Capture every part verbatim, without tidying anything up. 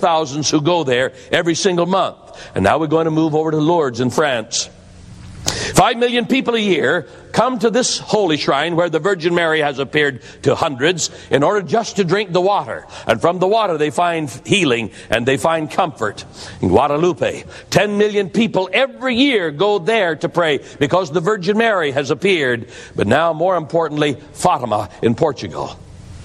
thousands who go there every single month. And now we're going to move over to Lourdes in France. Five million people a year come to this holy shrine where the Virgin Mary has appeared to hundreds in order just to drink the water. And from the water they find healing and they find comfort. In Guadalupe, ten million people every year go there to pray because the Virgin Mary has appeared. But now, more importantly, Fatima in Portugal.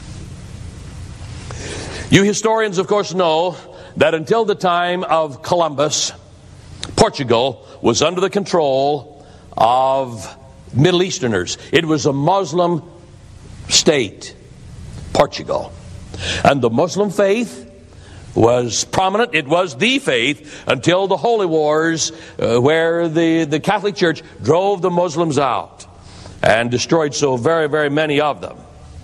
You historians, of course, know that until the time of Columbus, Portugal was under the control of Middle Easterners. It was a Muslim state, Portugal. And the Muslim faith was prominent. It was the faith until the Holy Wars, uh, where the, the Catholic Church drove the Muslims out and destroyed so very, very many of them.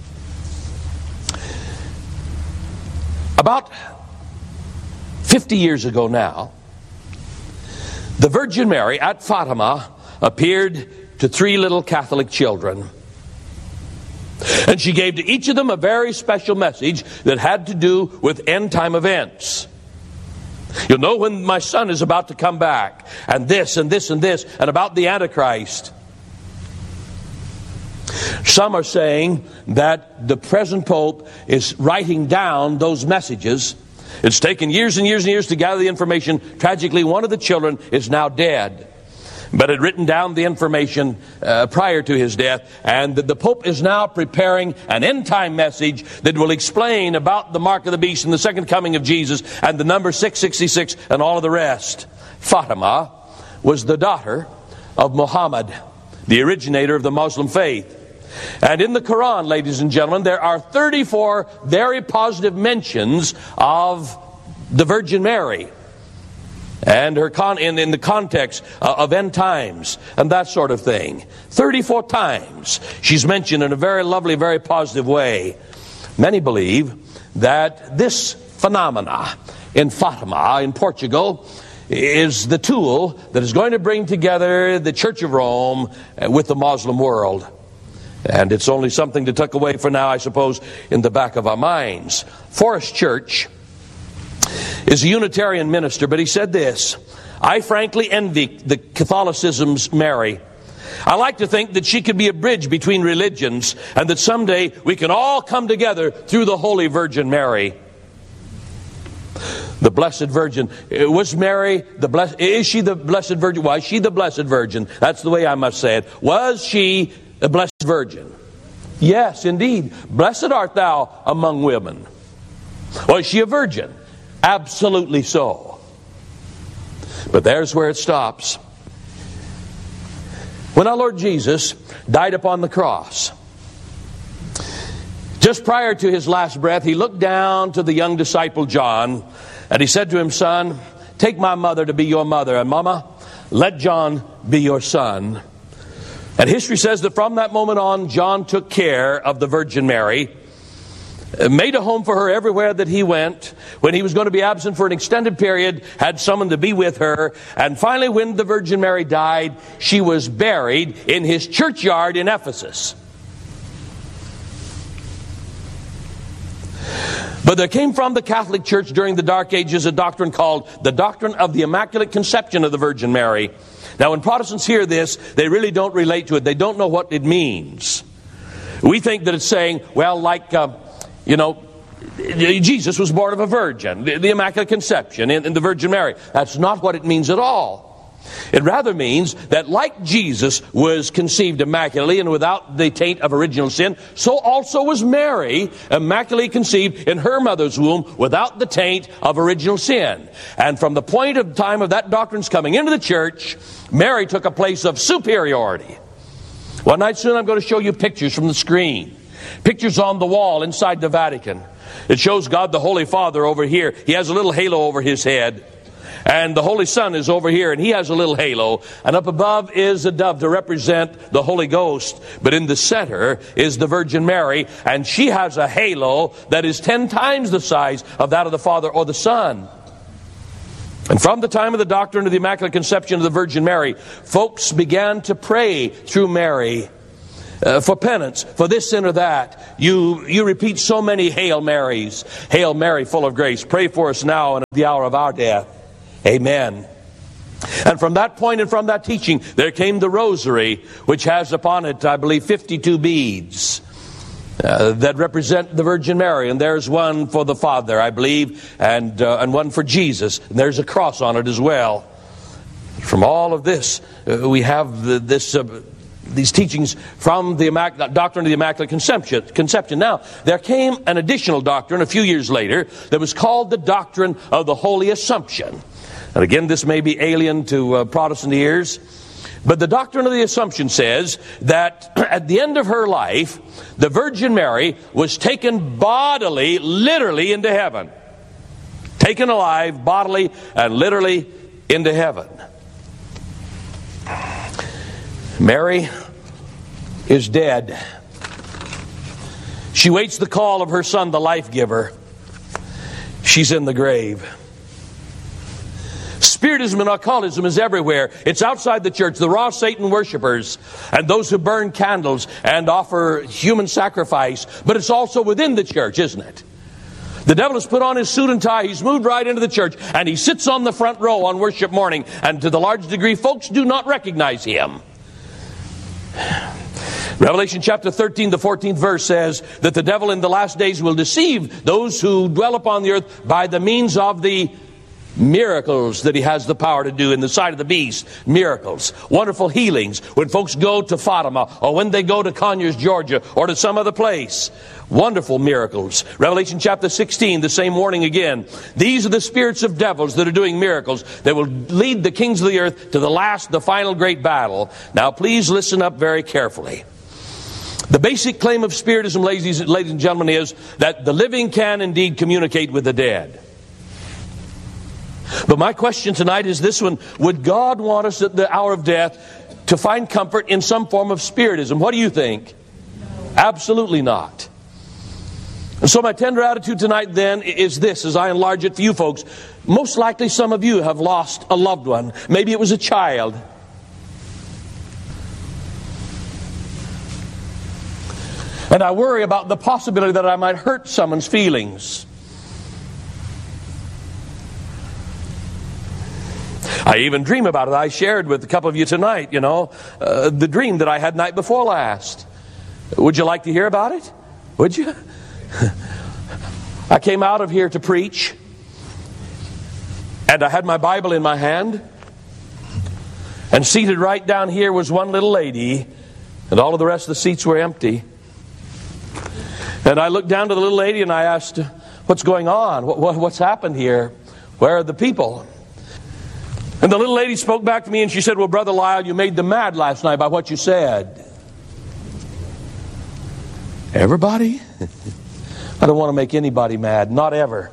About fifty years ago now, the Virgin Mary at Fatima appeared to three little Catholic children. And she gave to each of them a very special message that had to do with end-time events. You'll know when my son is about to come back, and this and this and this, and about the Antichrist. Some are saying that the present Pope is writing down those messages. It's taken years and years and years to gather the information. Tragically, one of the children is now dead, but had written down the information uh, prior to his death. And the, the Pope is now preparing an end-time message that will explain about the mark of the beast and the second coming of Jesus and the number six sixty-six and all of the rest. Fatima was the daughter of Muhammad, the originator of the Muslim faith. And in the Quran, ladies and gentlemen, there are thirty-four very positive mentions of the Virgin Mary and her con- in, in the context uh, of end times and that sort of thing. thirty-four times she's mentioned in a very lovely, very positive way. Many believe that this phenomena in Fatima, in Portugal, is the tool that is going to bring together the Church of Rome with the Muslim world. And it's only something to tuck away for now, I suppose, in the back of our minds. Forrest Church is a Unitarian minister, but he said this: I frankly envy the Catholicism's Mary. I like to think that she could be a bridge between religions and that someday we can all come together through the Holy Virgin Mary. The Blessed Virgin. Was Mary the blessed? Is she the Blessed Virgin? Was she the Blessed Virgin? That's the way I must say it. Was she the Blessed Virgin? Yes, indeed. Blessed art thou among women. Was she a virgin? Absolutely so. But there's where it stops. When our Lord Jesus died upon the cross, just prior to his last breath, he looked down to the young disciple John, and he said to him, "Son, take my mother to be your mother, and Mama, let John be your son." And history says that from that moment on, John took care of the Virgin Mary, made a home for her everywhere that he went. When he was going to be absent for an extended period, had someone to be with her. And finally, when the Virgin Mary died, she was buried in his churchyard in Ephesus. But there came from the Catholic Church during the Dark Ages a doctrine called the doctrine of the Immaculate Conception of the Virgin Mary. Now, when Protestants hear this, they really don't relate to it. They don't know what it means. We think that it's saying, well, like, uh, you know, Jesus was born of a virgin, the, the Immaculate Conception in, in the Virgin Mary. That's not what it means at all. It rather means that like Jesus was conceived immaculately and without the taint of original sin, so also was Mary immaculately conceived in her mother's womb without the taint of original sin. And from the point of time of that doctrine's coming into the church, Mary took a place of superiority. One night soon I'm going to show you pictures from the screen. Pictures on the wall inside the Vatican. It shows God the Holy Father over here. He has a little halo over his head. And the Holy Son is over here, and he has a little halo. And up above is a dove to represent the Holy Ghost. But in the center is the Virgin Mary, and she has a halo that is ten times the size of that of the Father or the Son. And from the time of the doctrine of the Immaculate Conception of the Virgin Mary, folks began to pray through Mary. Uh, for penance, for this sin or that. You you repeat so many Hail Marys. Hail Mary, full of grace, pray for us now and at the hour of our death. Amen. And from that point and from that teaching, there came the rosary, which has upon it, I believe, fifty-two beads uh, that represent the Virgin Mary. And there's one for the Father, I believe, and uh, and one for Jesus. And there's a cross on it as well. From all of this, uh, we have the, this... Uh, these teachings from the Immac- doctrine of the Immaculate Conception. Conception. Now, there came an additional doctrine a few years later that was called the doctrine of the Holy Assumption. And again, this may be alien to uh, Protestant ears, but the doctrine of the Assumption says that at the end of her life, the Virgin Mary was taken bodily, literally into heaven. Taken alive, bodily, and literally into heaven. Mary is dead. She waits the call of her Son, the life giver. She's in the grave. Spiritism and occultism is everywhere. It's outside the church. The raw Satan worshipers and those who burn candles and offer human sacrifice. But it's also within the church, isn't it? The devil has put on his suit and tie. He's moved right into the church. And he sits on the front row on worship morning. And to the large degree, folks do not recognize him. Revelation chapter thirteen, the fourteenth verse says that the devil in the last days will deceive those who dwell upon the earth by the means of the miracles that he has the power to do in the sight of the beast. Miracles. Wonderful healings. When folks go to Fatima, or when they go to Conyers, Georgia, or to some other place. Wonderful miracles. Revelation chapter sixteen, the same warning again. These are the spirits of devils that are doing miracles that will lead the kings of the earth to the last, the final great battle. Now please listen up very carefully. The basic claim of Spiritism, ladies, ladies and gentlemen, is that the living can indeed communicate with the dead. But my question tonight is this one. Would God want us at the hour of death to find comfort in some form of Spiritism? What do you think? No. Absolutely not. And so my tender attitude tonight then is this, as I enlarge it for you folks. Most likely some of you have lost a loved one. Maybe it was a child. And I worry about the possibility that I might hurt someone's feelings. I even dream about it. I shared with a couple of you tonight, you know, uh, the dream that I had night before last. Would you like to hear about it? Would you? I came out of here to preach, and I had my Bible in my hand, and seated right down here was one little lady, and all of the rest of the seats were empty. And I looked down to the little lady and I asked, what's going on? What, what, what's happened here? Where are the people? And the little lady spoke back to me and she said, well, Brother Lyle, you made them mad last night by what you said. Everybody? I don't want to make anybody mad. Not ever.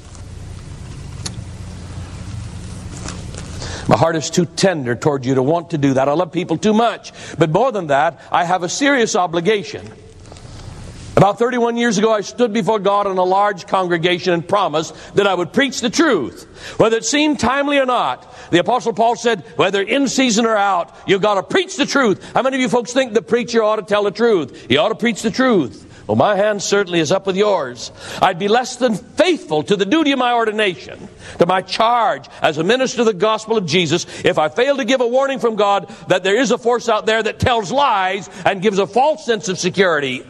My heart is too tender toward you to want to do that. I love people too much. But more than that, I have a serious obligation. About thirty-one years ago, I stood before God in a large congregation and promised that I would preach the truth, whether it seemed timely or not. The Apostle Paul said, whether in season or out, you've got to preach the truth. How many of you folks think the preacher ought to tell the truth? He ought to preach the truth. Well, my hand certainly is up with yours. I'd be less than faithful to the duty of my ordination, to my charge as a minister of the gospel of Jesus, if I fail to give a warning from God that there is a force out there that tells lies and gives a false sense of security.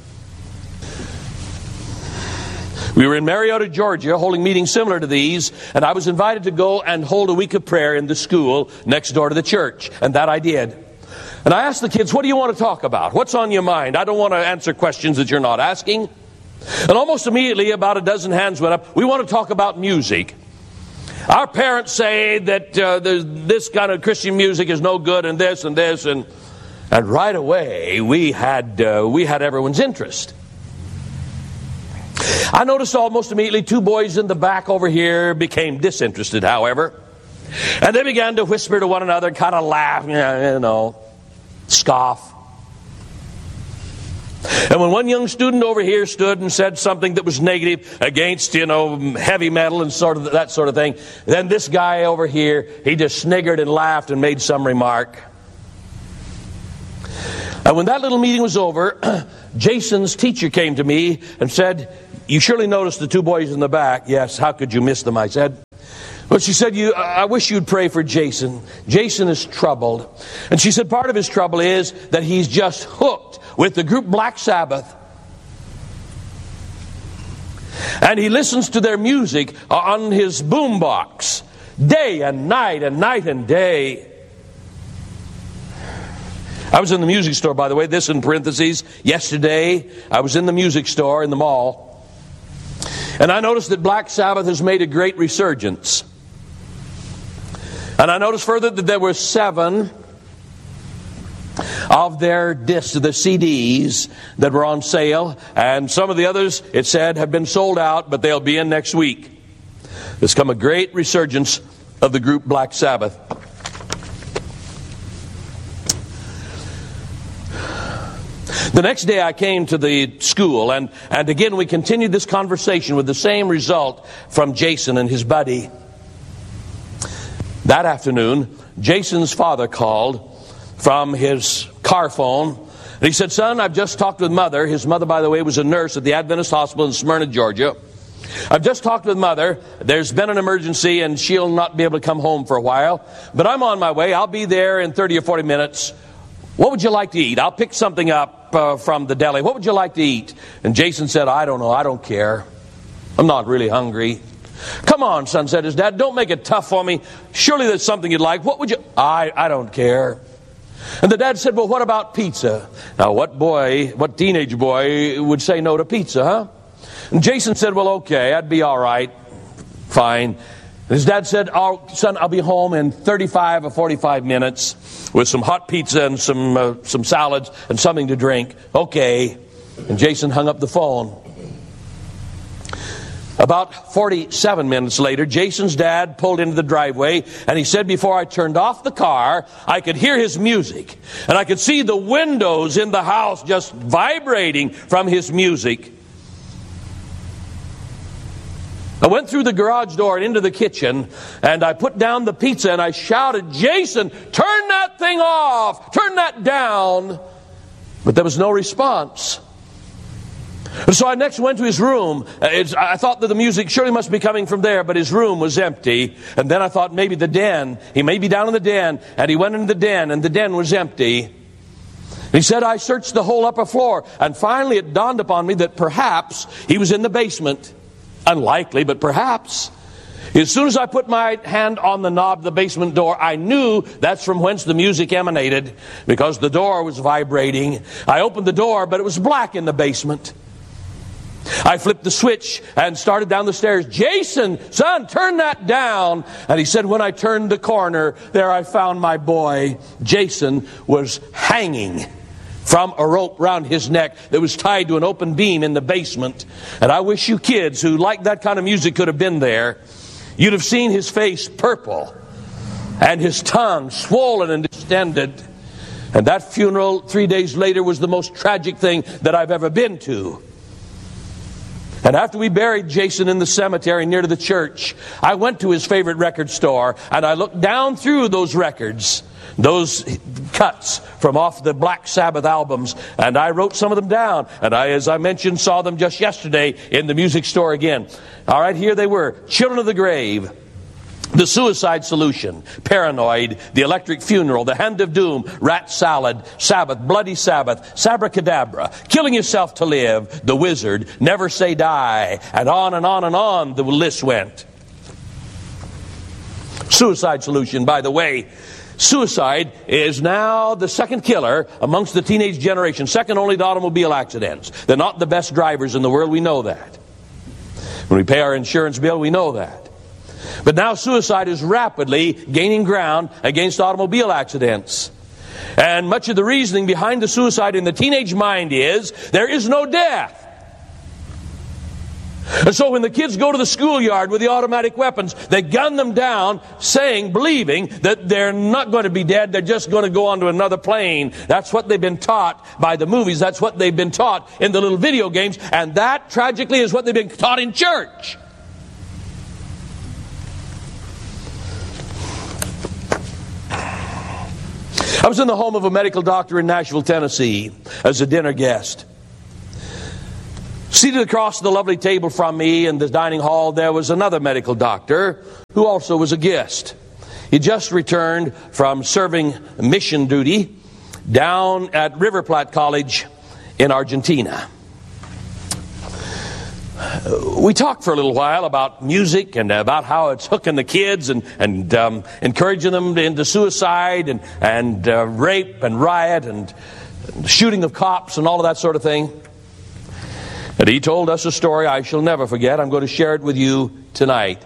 We were in Marietta, Georgia, holding meetings similar to these, and I was invited to go and hold a week of prayer in the school next door to the church, and that I did. And I asked the kids, what do you want to talk about? What's on your mind? I don't want to answer questions that you're not asking. And almost immediately, about a dozen hands went up. We want to talk about music. Our parents say that uh, this kind of Christian music is no good, and this and this, and and right away we had uh, we had everyone's interest. I noticed almost immediately two boys in the back over here became disinterested, however. And they began to whisper to one another, kind of laugh, you know, scoff. And when one young student over here stood and said something that was negative against, you know, heavy metal and sort of that sort of thing, then this guy over here, he just sniggered and laughed and made some remark. And when that little meeting was over, Jason's teacher came to me and said, "You surely noticed the two boys in the back." "Yes, how could you miss them?" I said. But she said, "You, I wish you'd pray for Jason. Jason is troubled." And she said part of his trouble is that he's just hooked with the group Black Sabbath. And he listens to their music on his boombox day and night and night and day. I was in the music store, by the way, this in parentheses. Yesterday, I was in the music store in the mall. And I noticed that Black Sabbath has made a great resurgence. And I noticed further that there were seven of their discs, the C Ds that were on sale. And some of the others, it said, have been sold out, but they'll be in next week. There's come a great resurgence of the group Black Sabbath. The next day I came to the school, and, and again we continued this conversation with the same result from Jason and his buddy. That afternoon, Jason's father called from his car phone, and he said, "Son, I've just talked with Mother." His mother, by the way, was a nurse at the Adventist Hospital in Smyrna, Georgia. "I've just talked with Mother. There's been an emergency, and she'll not be able to come home for a while. But I'm on my way. I'll be there in thirty or forty minutes. What would you like to eat? I'll pick something up uh, from the deli. What would you like to eat?" And Jason said, "I don't know. I don't care. I'm not really hungry." "Come on, son," said his dad. "Don't make it tough for me. Surely there's something you'd like. What would you..." I, I don't care." And the dad said, "Well, what about pizza?" Now, what boy, what teenage boy would say no to pizza, huh? And Jason said, "Well, okay, I'd be all right. Fine." And his dad said, "Oh, son, I'll be home in thirty-five or forty-five minutes with some hot pizza and some uh, some salads and something to drink." "Okay." And Jason hung up the phone. About forty-seven minutes later, Jason's dad pulled into the driveway, and he said, "Before I turned off the car, I could hear his music, and I could see the windows in the house just vibrating from his music." I went through the garage door and into the kitchen, and I put down the pizza, and I shouted, "Jason, turn that thing off! Turn that down!" But there was no response. And so I next went to his room. It's, I thought that the music surely must be coming from there, but his room was empty. And then I thought maybe the den. He may be down in the den. And he went into the den, and the den was empty. And he said, "I searched the whole upper floor." And finally it dawned upon me that perhaps he was in the basement. Unlikely, but perhaps. As soon as I put my hand on the knob of the basement door, I knew that's from whence the music emanated, because the door was vibrating. I opened the door, but it was black in the basement. I flipped the switch and started down the stairs. "Jason, son, turn that down." And he said, when I turned the corner, there I found my boy. Jason was hanging from a rope round his neck that was tied to an open beam in the basement. And I wish you kids who like that kind of music could have been there. You'd have seen his face purple and his tongue swollen and distended. And that funeral three days later was the most tragic thing that I've ever been to. And after we buried Jason in the cemetery near to the church, I went to his favorite record store, and I looked down through those records, those cuts from off the Black Sabbath albums, and I wrote some of them down. And I, as I mentioned, saw them just yesterday in the music store again. All right, here they were. Children of the Grave, The Suicide Solution, Paranoid, The Electric Funeral, The Hand of Doom, Rat Salad, Sabbath, Bloody Sabbath, Sabracadabra, Killing Yourself to Live, The Wizard, Never Say Die, and on and on and on the list went. Suicide Solution, by the way, suicide is now the second killer amongst the teenage generation, second only to automobile accidents. They're not the best drivers in the world, we know that. When we pay our insurance bill, we know that. But now suicide is rapidly gaining ground against automobile accidents. And much of the reasoning behind the suicide in the teenage mind is there is no death. And so when the kids go to the schoolyard with the automatic weapons, they gun them down, saying, believing that they're not going to be dead, they're just going to go on to another plane. That's what they've been taught by the movies. That's what they've been taught in the little video games. And that, tragically, is what they've been taught in church. I was in the home of a medical doctor in Nashville, Tennessee, as a dinner guest. Seated across the lovely table from me in the dining hall, there was another medical doctor who also was a guest. He just returned from serving mission duty down at River Plate College in Argentina. We talked for a little while about music and about how it's hooking the kids and, and um, encouraging them into suicide and, and uh, rape and riot and shooting of cops and all of that sort of thing. And he told us a story I shall never forget. I'm going to share it with you tonight.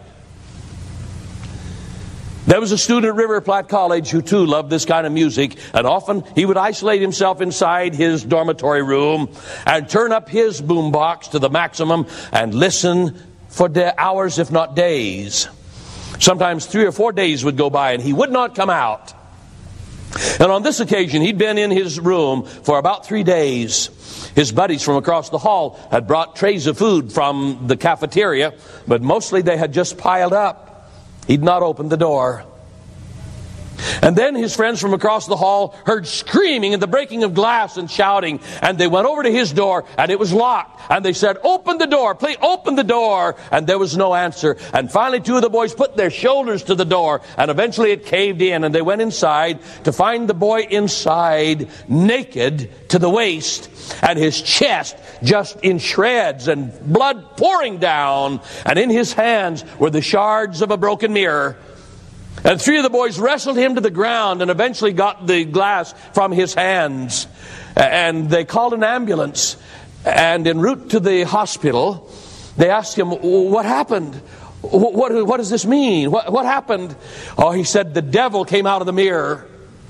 There was a student at River Plate College who too loved this kind of music, and often he would isolate himself inside his dormitory room and turn up his boombox to the maximum and listen for de- hours, if not days. Sometimes three or four days would go by and he would not come out. And on this occasion, he'd been in his room for about three days. His buddies from across the hall had brought trays of food from the cafeteria, but mostly they had just piled up. He'd not opened the door. And then his friends from across the hall heard screaming and the breaking of glass and shouting. And they went over to his door and it was locked. And they said, "Open the door, please open the door." And there was no answer. And finally two of the boys put their shoulders to the door and eventually it caved in. And they went inside to find the boy inside, naked to the waist, and his chest just in shreds and blood pouring down. And in his hands were the shards of a broken mirror. And three of the boys wrestled him to the ground and eventually got the glass from his hands. And they called an ambulance. And en route to the hospital, they asked him, "What happened? What, what, what does this mean? What, what happened?" Oh, he said, "The devil came out of the mirror."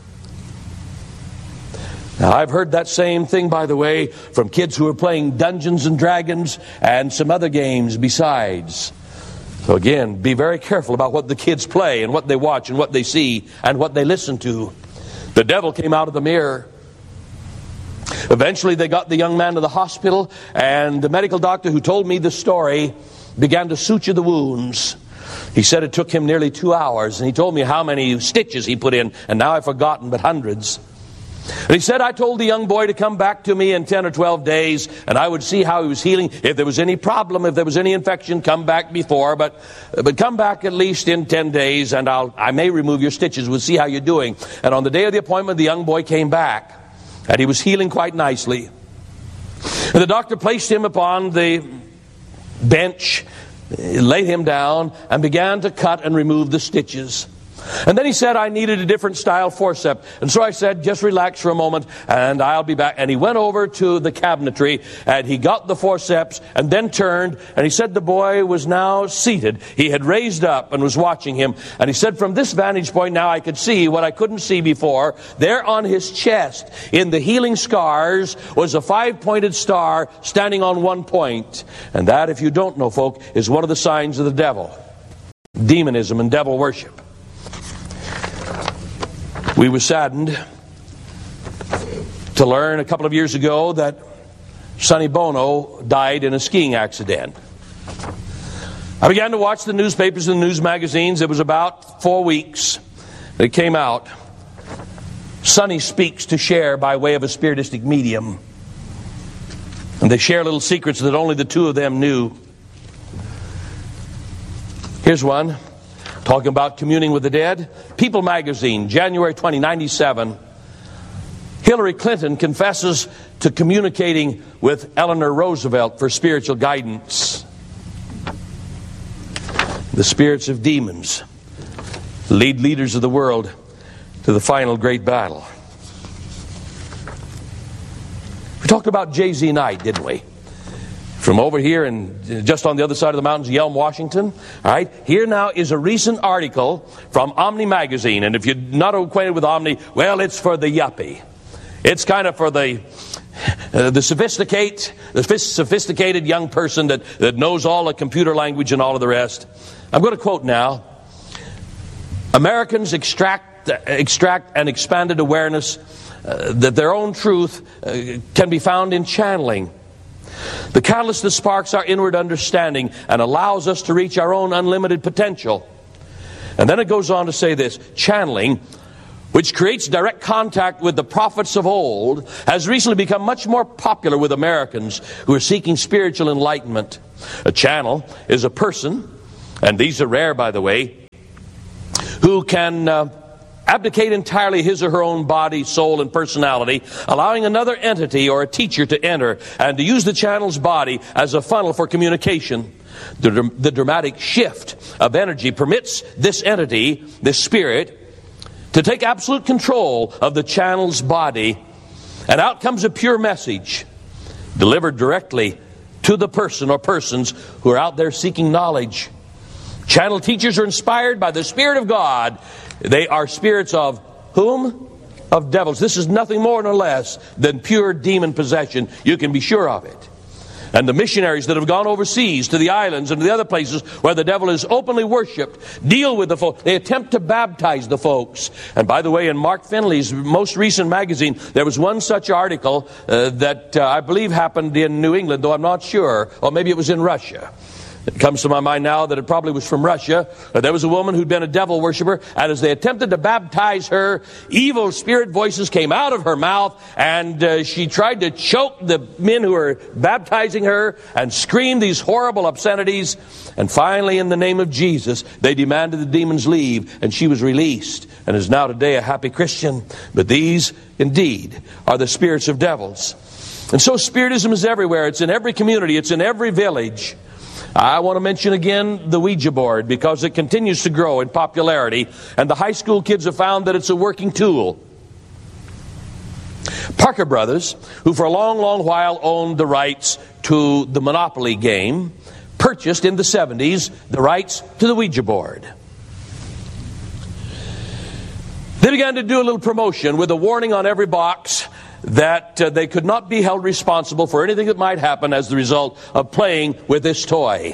Now, I've heard that same thing, by the way, from kids who are playing Dungeons and Dragons and some other games besides. So again, be very careful about what the kids play and what they watch and what they see and what they listen to. The devil came out of the mirror. Eventually they got the young man to the hospital, and the medical doctor who told me the story began to suture the wounds. He said it took him nearly two hours, and he told me how many stitches he put in, and now I've forgotten, but hundreds. And he said, "I told the young boy to come back to me in ten or twelve days, and I would see how he was healing. If there was any problem, if there was any infection, come back before, but but come back at least in ten days, and I'll I may remove your stitches. We'll see how you're doing." And on the day of the appointment, the young boy came back, and he was healing quite nicely. And the doctor placed him upon the bench, laid him down, and began to cut and remove the stitches. And then he said I needed a different style forceps. And so I said, "Just relax for a moment and I'll be back." And he went over to the cabinetry and he got the forceps and then turned, and he said the boy was now seated. He had raised up and was watching him. And he said, "From this vantage point now I could see what I couldn't see before. There on his chest in the healing scars was a five-pointed star standing on one point. And that, if you don't know, folk, is one of the signs of the devil. Demonism and devil worship." We were saddened to learn a couple of years ago that Sonny Bono died in a skiing accident. I began to watch the newspapers and the news magazines. It was about four weeks that it came out. Sonny speaks to Cher by way of a spiritistic medium. And they share little secrets that only the two of them knew. Here's one. Talking about communing with the dead. People magazine, January twentieth, ninety-seven. Hillary Clinton confesses to communicating with Eleanor Roosevelt for spiritual guidance. The spirits of demons lead leaders of the world to the final great battle. We talked about J Z Knight, didn't we? From over here and just on the other side of the mountains, Yelm, Washington. All right, here now is a recent article from Omni Magazine. And if you're not acquainted with Omni, well, it's for the yuppie. It's kind of for the uh, the sophisticate, the sophisticated young person that, that knows all the computer language and all of the rest. I'm going to quote now. Americans extract, extract an expanded awareness uh, that their own truth uh, can be found in channeling. The catalyst that sparks our inward understanding and allows us to reach our own unlimited potential. And then it goes on to say this: channeling, which creates direct contact with the prophets of old, has recently become much more popular with Americans who are seeking spiritual enlightenment. A channel is a person, and these are rare, by the way, who can uh, abdicate entirely his or her own body, soul, and personality, allowing another entity or a teacher to enter and to use the channel's body as a funnel for communication. The, the dramatic shift of energy permits this entity, this spirit, to take absolute control of the channel's body, and out comes a pure message delivered directly to the person or persons who are out there seeking knowledge. Channel teachers are inspired by the Spirit of God. They are spirits of whom? Of devils. This is nothing more nor less than pure demon possession. You can be sure of it. And the missionaries that have gone overseas to the islands and to the other places where the devil is openly worshipped deal with the folks. They attempt to baptize the folks. And by the way, in Mark Finley's most recent magazine, there was one such article uh, that uh, I believe happened in New England, though I'm not sure. Or maybe it was in Russia. It comes to my mind now that it probably was from Russia. There was a woman who'd been a devil worshiper, and as they attempted to baptize her, evil spirit voices came out of her mouth, and uh, she tried to choke the men who were baptizing her and screamed these horrible obscenities. And finally, in the name of Jesus, they demanded the demons leave, and she was released and is now today a happy Christian. But these, indeed, are the spirits of devils. And so spiritism is everywhere. It's in every community. It's in every village. I want to mention again the Ouija board because it continues to grow in popularity, and the high school kids have found that it's a working tool. Parker Brothers, who for a long, long while owned the rights to the Monopoly game, purchased in the seventies the rights to the Ouija board. They began to do a little promotion with a warning on every box that uh, they could not be held responsible for anything that might happen as the result of playing with this toy.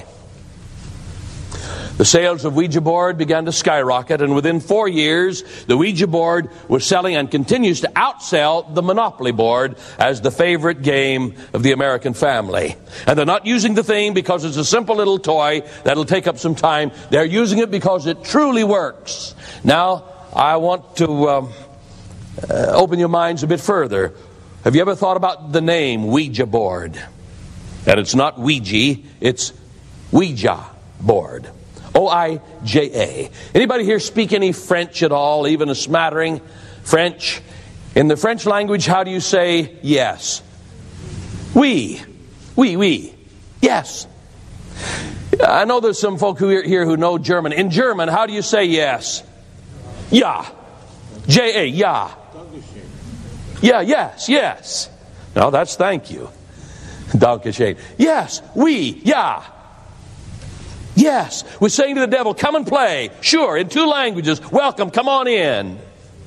The sales of Ouija board began to skyrocket, and within four years, the Ouija board was selling and continues to outsell the Monopoly board as the favorite game of the American family. And they're not using the thing because it's a simple little toy that'll take up some time. They're using it because it truly works. Now, I want to Um, Uh, open your minds a bit further. Have you ever thought about the name Ouija board? And it's not Ouija, it's Ouija board. O I J A. Anybody here speak any French at all, even a smattering French? In the French language, how do you say yes? Oui. Oui, oui. Yes. I know there's some folk who are here who know German. In German, how do you say yes? Ja. J A, ja. Yeah, yes, yes. No, that's thank you. Dankeschön. Yes, we, yeah. Yes, we're saying to the devil, come and play. Sure, in two languages. Welcome, come on in.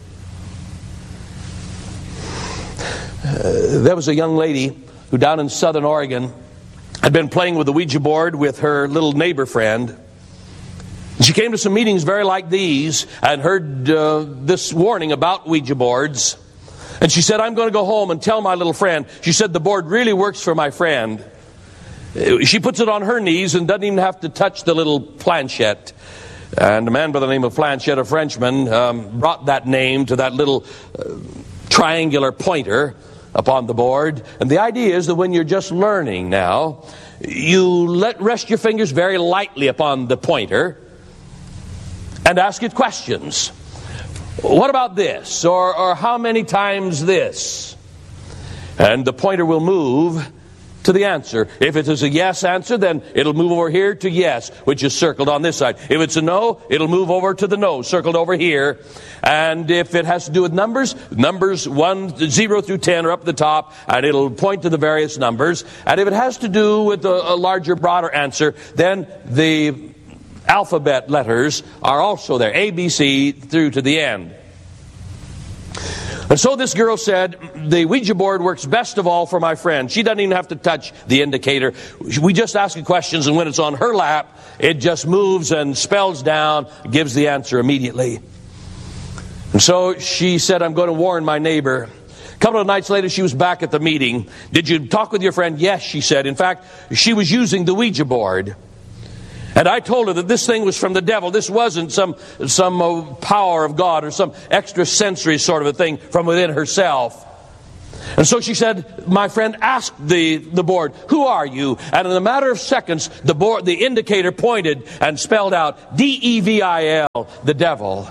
Uh, there was a young lady who down in Southern Oregon had been playing with the Ouija board with her little neighbor friend. She came to some meetings very like these and heard uh, this warning about Ouija boards. And she said, I'm going to go home and tell my little friend. She said, the board really works for my friend. She puts it on her knees and doesn't even have to touch the little planchette. And a man by the name of Planchette, a Frenchman, um, brought that name to that little uh, triangular pointer upon the board. And the idea is that when you're just learning now, you let rest your fingers very lightly upon the pointer and ask it questions. What about this? Or, or how many times this? And the pointer will move to the answer. If it is a yes answer, then it'll move over here to yes, which is circled on this side. If it's a no, it'll move over to the no, circled over here. And if it has to do with numbers, numbers one, zero through ten are up at the top, and it'll point to the various numbers. And if it has to do with a, a larger, broader answer, then the alphabet letters are also there, A, B, C, through to the end. And so this girl said, the Ouija board works best of all for my friend. She doesn't even have to touch the indicator. We just ask her questions, and when it's on her lap, it just moves and spells down, gives the answer immediately. And so she said, I'm going to warn my neighbor. A couple of nights later, she was back at the meeting. Did you talk with your friend? Yes, she said. In fact, she was using the Ouija board. And I told her that this thing was from the devil. This wasn't some, some uh, power of God or some extrasensory sort of a thing from within herself. And so she said, my friend asked the, the board, who are you? And in a matter of seconds, the board, the indicator pointed and spelled out D E V I L, the devil.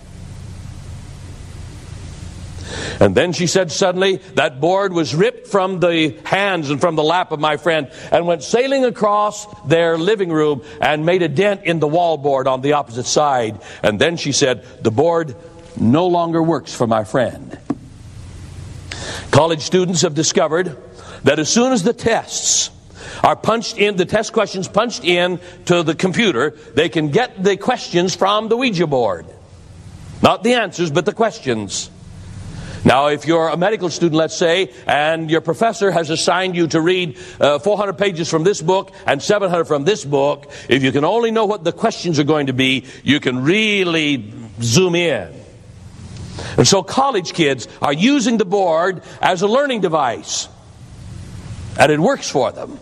And then she said suddenly that board was ripped from the hands and from the lap of my friend and went sailing across their living room and made a dent in the wall board on the opposite side. And then she said, the board no longer works for my friend. College students have discovered that as soon as the tests are punched in, the test questions punched in to the computer, they can get the questions from the Ouija board. Not the answers, but the questions. Now, if you're a medical student, let's say, and your professor has assigned you to read uh, four hundred pages from this book and seven hundred from this book, if you can only know what the questions are going to be, you can really zoom in. And so college kids are using the board as a learning device. And it works for them.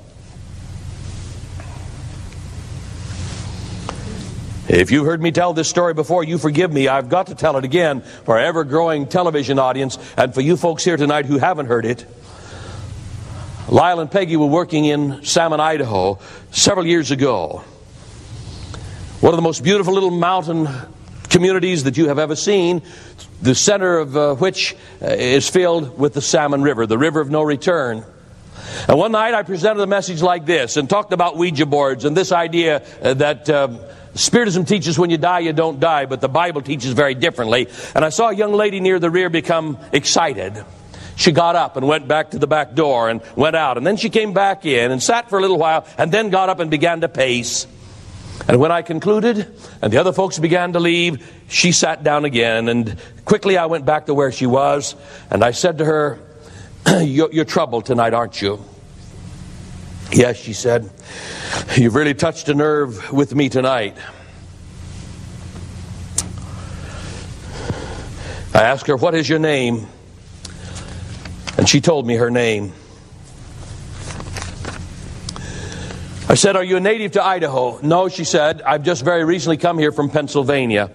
If you heard me tell this story before, you forgive me. I've got to tell it again for our ever-growing television audience and for you folks here tonight who haven't heard it. Lyle and Peggy were working in Salmon, Idaho several years ago. One of the most beautiful little mountain communities that you have ever seen, the center of uh, which uh, is filled with the Salmon River, the river of no return. And one night I presented a message like this and talked about Ouija boards and this idea uh, that um, Spiritism teaches when you die, you don't die, but the Bible teaches very differently. And I saw a young lady near the rear become excited. She got up and went back to the back door and went out. And then she came back in and sat for a little while and then got up and began to pace. And when I concluded and the other folks began to leave, she sat down again. And quickly I went back to where she was. And I said to her, you're, you're troubled tonight, aren't you? Yes, she said. You've really touched a nerve with me tonight. I asked her, what is your name? And she told me her name. I said, are you a native to Idaho? No, she said, I've just very recently come here from Pennsylvania.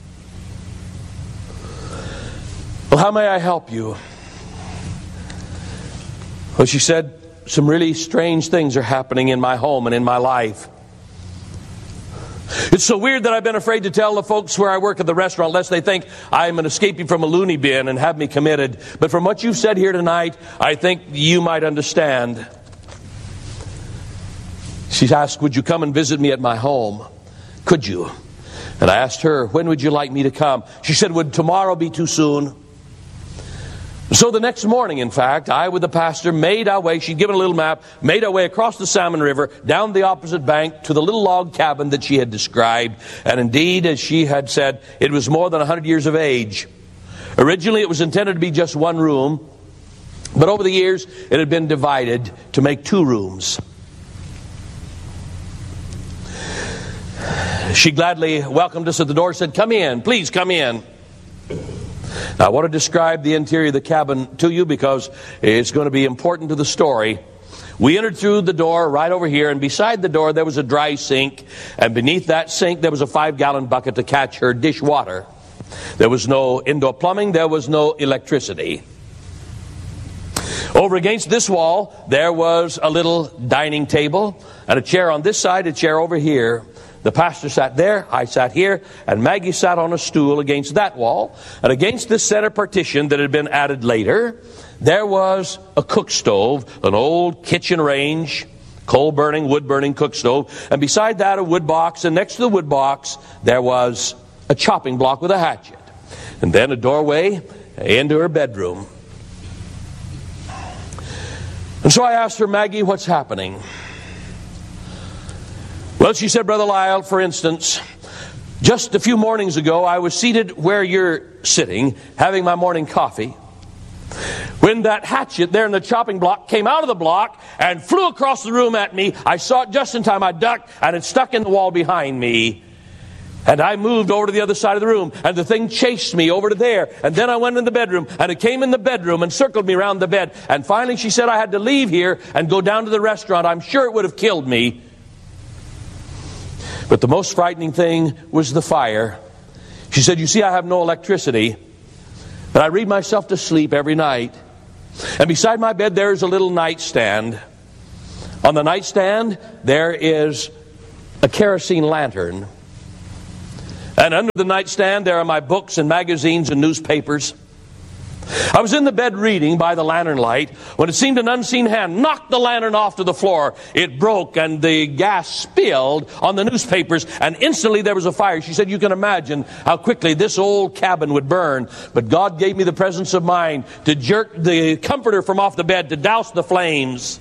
Well, how may I help you? Well, she said, some really strange things are happening in my home and in my life. It's so weird that I've been afraid to tell the folks where I work at the restaurant, lest they think I'm an escapee from a loony bin and have me committed. But from what you've said here tonight, I think you might understand. She asked, would you come and visit me at my home? Could you? And I asked her, when would you like me to come? She said, would tomorrow be too soon? So the next morning, in fact, I with the pastor made our way, she'd given a little map, made our way across the Salmon River, down the opposite bank to the little log cabin that she had described. And indeed, as she had said, it was more than one hundred years of age. Originally, it was intended to be just one room, but over the years, it had been divided to make two rooms. She gladly welcomed us at the door, said, come in, please come in. Now, I want to describe the interior of the cabin to you because it's going to be important to the story. We entered through the door right over here, and beside the door there was a dry sink, and beneath that sink there was a five-gallon bucket to catch her dishwater. There was no indoor plumbing, there was no electricity. Over against this wall there was a little dining table, and a chair on this side, a chair over here. The pastor sat there, I sat here, and Maggie sat on a stool against that wall. And against this center partition that had been added later, there was a cook stove, an old kitchen range, coal-burning, wood-burning cook stove. And beside that, a wood box. And next to the wood box, there was a chopping block with a hatchet. And then a doorway into her bedroom. And so I asked her, Maggie, what's happening? Well, she said, Brother Lyle, for instance, just a few mornings ago, I was seated where you're sitting, having my morning coffee, when that hatchet there in the chopping block came out of the block and flew across the room at me. I saw it just in time. I ducked, and it stuck in the wall behind me. And I moved over to the other side of the room, and the thing chased me over to there. And then I went in the bedroom, and it came in the bedroom and circled me around the bed. And finally, she said I had to leave here and go down to the restaurant. I'm sure it would have killed me. But the most frightening thing was the fire. She said, you see, I have no electricity, but I read myself to sleep every night. And beside my bed there is a little nightstand. On the nightstand there is a kerosene lantern. And under the nightstand there are my books and magazines and newspapers. I was in the bed reading by the lantern light when it seemed an unseen hand knocked the lantern off to the floor. It broke and the gas spilled on the newspapers, and instantly there was a fire. She said, you can imagine how quickly this old cabin would burn. But God gave me the presence of mind to jerk the comforter from off the bed, to douse the flames.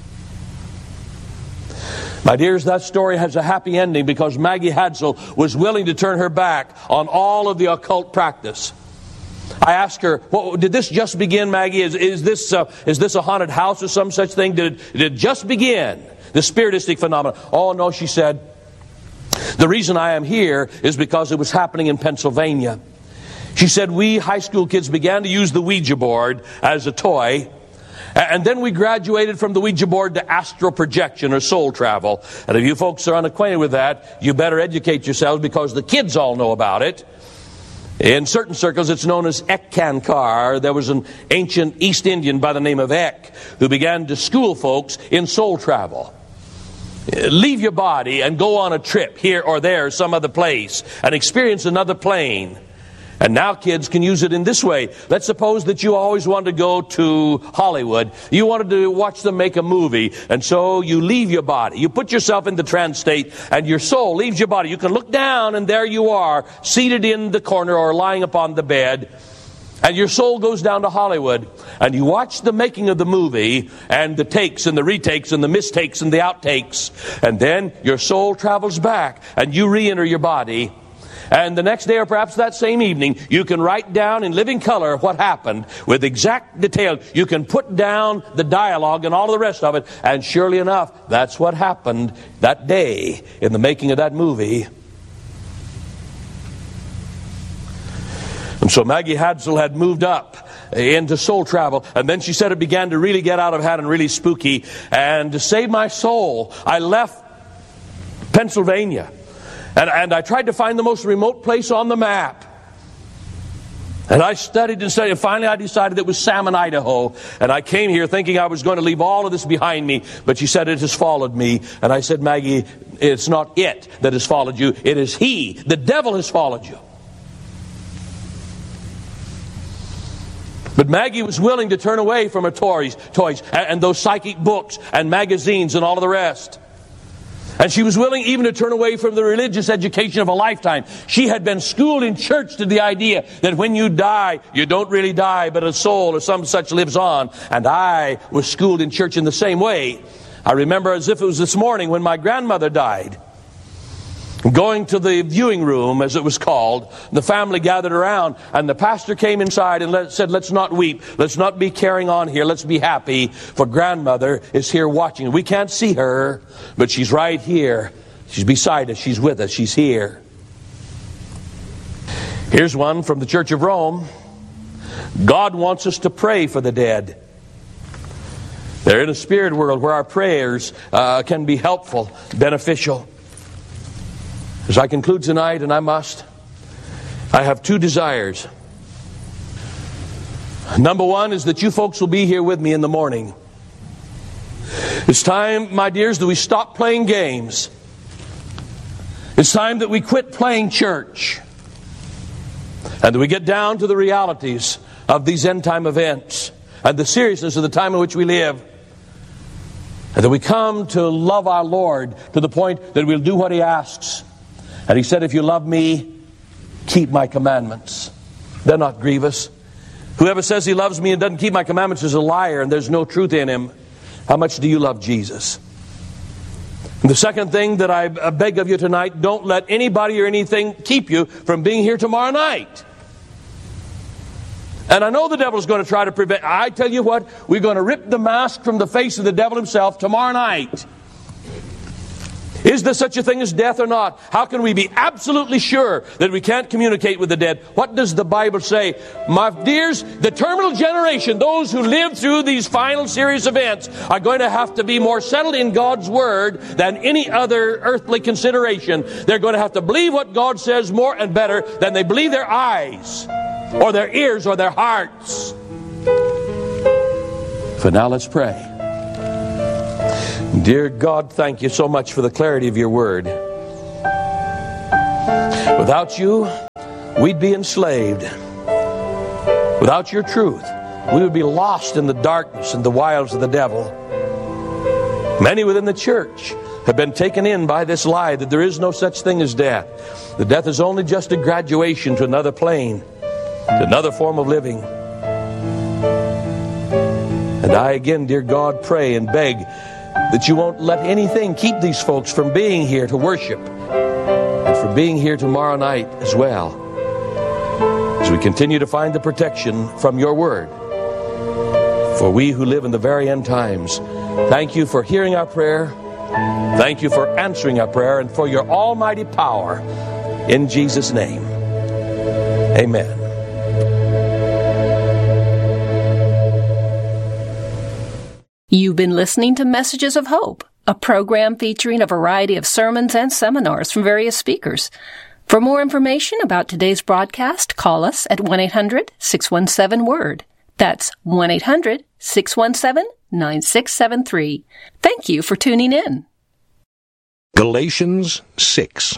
My dears, that story has a happy ending because Maggie Hadsell was willing to turn her back on all of the occult practice. I asked her, well, did this just begin, Maggie? Is, is, this, uh, is this a haunted house or some such thing? Did it, did it just begin, the spiritistic phenomenon? Oh, no, she said. The reason I am here is because it was happening in Pennsylvania. She said, we high school kids began to use the Ouija board as a toy. And then we graduated from the Ouija board to astral projection or soul travel. And if you folks are unacquainted with that, you better educate yourselves because the kids all know about it. In certain circles, it's known as Eckankar. There was an ancient East Indian by the name of Ek who began to school folks in soul travel. Leave your body and go on a trip here or there, some other place, and experience another plane. And now kids can use it in this way. Let's suppose that you always wanted to go to Hollywood. You wanted to watch them make a movie. And so you leave your body. You put yourself in the trance state and your soul leaves your body. You can look down and there you are, seated in the corner or lying upon the bed. And your soul goes down to Hollywood. And you watch the making of the movie and the takes and the retakes and the mistakes and the outtakes. And then your soul travels back and you re-enter your body. And the next day or perhaps that same evening, you can write down in living color what happened with exact detail. You can put down the dialogue and all of the rest of it. And surely enough, that's what happened that day in the making of that movie. And so Maggie Hadsell had moved up into soul travel. And then she said it began to really get out of hand and really spooky. And to save my soul, I left Pennsylvania. And, and I tried to find the most remote place on the map. And I studied and studied. And finally I decided it was Salmon, Idaho. And I came here thinking I was going to leave all of this behind me. But she said it has followed me. And I said, Maggie, it's not it that has followed you. It is he. The devil has followed you. But Maggie was willing to turn away from her toys, toys and, and those psychic books and magazines and all of the rest. And she was willing even to turn away from the religious education of a lifetime. She had been schooled in church to the idea that when you die, you don't really die, but a soul or some such lives on. And I was schooled in church in the same way. I remember as if it was this morning when my grandmother died. Going to the viewing room, as it was called, the family gathered around, and the pastor came inside and let, said, let's not weep, let's not be carrying on here, let's be happy, for grandmother is here watching. We can't see her, but she's right here. She's beside us, she's with us, she's here. Here's one from the Church of Rome. God wants us to pray for the dead. They're in a spirit world where our prayers uh, can be helpful, beneficial. As I conclude tonight, and I must, I have two desires. Number one is that you folks will be here with me in the morning. It's time, my dears, that we stop playing games. It's time that we quit playing church. And that we get down to the realities of these end time events and the seriousness of the time in which we live. And that we come to love our Lord to the point that we'll do what He asks. And He said, if you love me, keep my commandments. They're not grievous. Whoever says he loves me and doesn't keep my commandments is a liar, and there's no truth in him. How much do you love Jesus? And the second thing that I beg of you tonight, don't let anybody or anything keep you from being here tomorrow night. And I know the devil's going to try to prevent. I tell you what, we're going to rip the mask from the face of the devil himself tomorrow night. Is there such a thing as death or not? How can we be absolutely sure that we can't communicate with the dead? What does the Bible say? My dears, the terminal generation, those who live through these final series of events, are going to have to be more settled in God's Word than any other earthly consideration. They're going to have to believe what God says more and better than they believe their eyes or their ears or their hearts. For now, let's pray. Dear God, thank you so much for the clarity of your word. Without you, we'd be enslaved. Without your truth, we would be lost in the darkness and the wiles of the devil. Many within the church have been taken in by this lie that there is no such thing as death. That death is only just a graduation to another plane, to another form of living. And I again, dear God, pray and beg that you won't let anything keep these folks from being here to worship and from being here tomorrow night as well, as we continue to find the protection from your word. For we who live in the very end times, thank you for hearing our prayer. Thank you for answering our prayer and for your almighty power. In Jesus' name, amen. You've been listening to Messages of Hope, a program featuring a variety of sermons and seminars from various speakers. For more information about today's broadcast, call us at one eight hundred six one seven word. That's one eight hundred six one seven nine six seven three. Thank you for tuning in. Galatians six.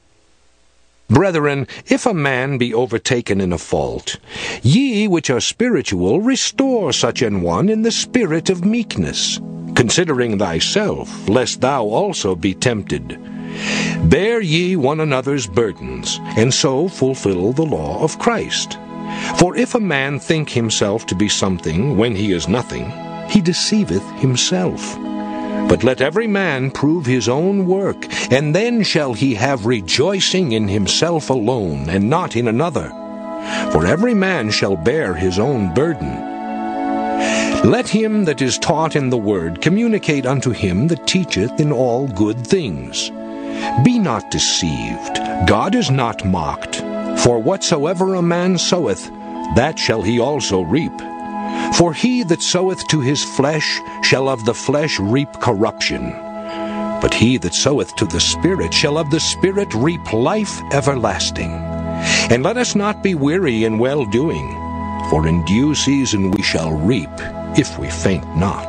Brethren, if a man be overtaken in a fault, ye which are spiritual, restore such an one in the spirit of meekness, considering thyself, lest thou also be tempted. Bear ye one another's burdens, and so fulfill the law of Christ. For if a man think himself to be something when he is nothing, he deceiveth himself. But let every man prove his own work, and then shall he have rejoicing in himself alone, and not in another. For every man shall bear his own burden. Let him that is taught in the word communicate unto him that teacheth in all good things. Be not deceived, God is not mocked. For whatsoever a man soweth, that shall he also reap. For he that soweth to his flesh shall of the flesh reap corruption. But he that soweth to the Spirit shall of the Spirit reap life everlasting. And let us not be weary in well-doing, for in due season we shall reap, if we faint not.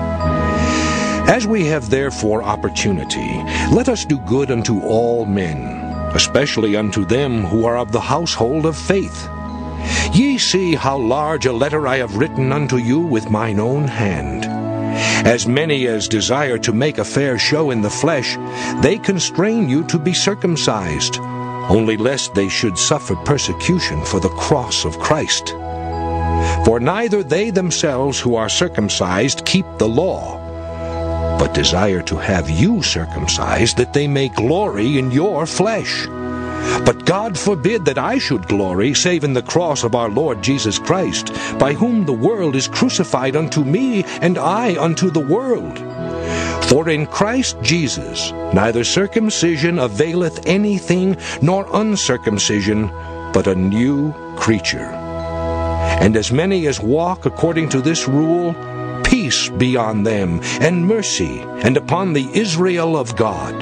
As we have therefore opportunity, let us do good unto all men, especially unto them who are of the household of faith. Ye see how large a letter I have written unto you with mine own hand. As many as desire to make a fair show in the flesh, they constrain you to be circumcised, only lest they should suffer persecution for the cross of Christ. For neither they themselves who are circumcised keep the law, but desire to have you circumcised, that they may glory in your flesh. But God forbid that I should glory, save in the cross of our Lord Jesus Christ, by whom the world is crucified unto me, and I unto the world. For in Christ Jesus neither circumcision availeth anything, nor uncircumcision, but a new creature. And as many as walk according to this rule, peace be on them, and mercy, and upon the Israel of God.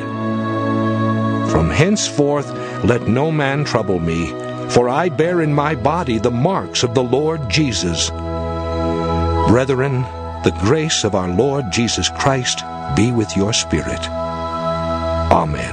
From henceforth let no man trouble me, for I bear in my body the marks of the Lord Jesus. Brethren, the grace of our Lord Jesus Christ be with your spirit. Amen.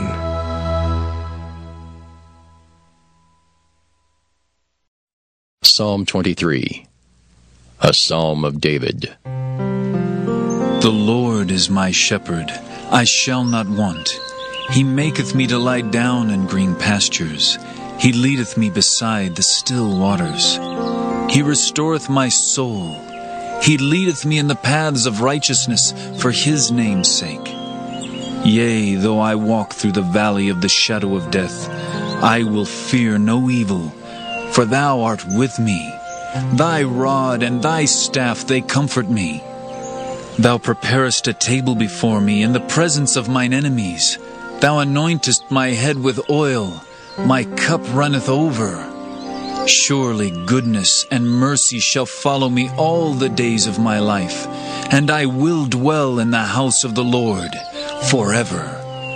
Psalm twenty-three, a psalm of David. The Lord is my shepherd, I shall not want. He maketh me to lie down in green pastures. He leadeth me beside the still waters. He restoreth my soul. He leadeth me in the paths of righteousness for his name's sake. Yea, though I walk through the valley of the shadow of death, I will fear no evil, for thou art with me. Thy rod and thy staff, they comfort me. Thou preparest a table before me in the presence of mine enemies. Thou anointest my head with oil, my cup runneth over. Surely goodness and mercy shall follow me all the days of my life, and I will dwell in the house of the Lord forever.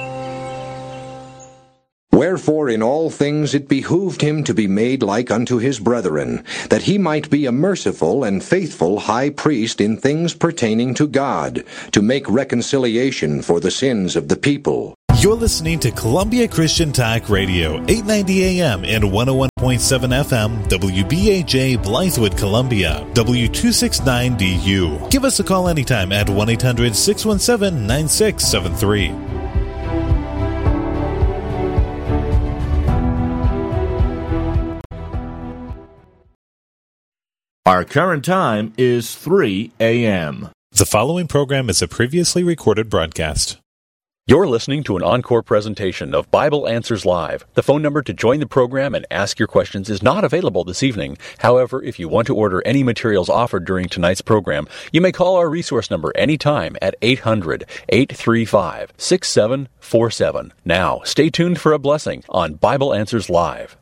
Wherefore in all things it behooved him to be made like unto his brethren, that he might be a merciful and faithful high priest in things pertaining to God, to make reconciliation for the sins of the people. You're listening to Columbia Christian Talk Radio, eight ninety A M and one oh one point seven F M, W B A J, Blythewood, Columbia, W two sixty-nine D U. Give us a call anytime at one eight hundred six one seven nine six seven three. Our current time is three A M The following program is a previously recorded broadcast. You're listening to an encore presentation of Bible Answers Live. The phone number to join the program and ask your questions is not available this evening. However, if you want to order any materials offered during tonight's program, you may call our resource number anytime at eight hundred eight three five six seven four seven. Now, stay tuned for a blessing on Bible Answers Live.